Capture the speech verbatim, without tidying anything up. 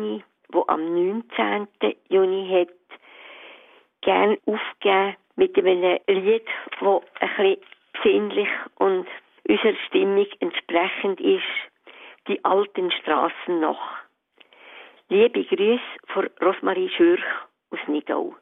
Juni, wo am neunzehnten Juni hat, gerne aufgeben mit einem Lied, das ein bisschen besinnlich und unserer Stimmung entsprechend ist, die alten Straßen noch. Liebe Grüße von Rosmarie Schürch aus Nidau.